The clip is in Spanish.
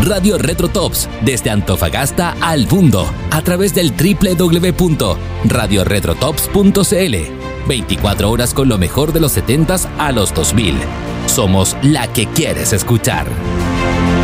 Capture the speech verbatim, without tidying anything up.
Radio Retro Tops, desde Antofagasta al mundo, a través del doble u doble u doble u punto radio retro tops punto c l. veinticuatro horas con lo mejor de los setentas a los dos mil. Somos la que quieres escuchar.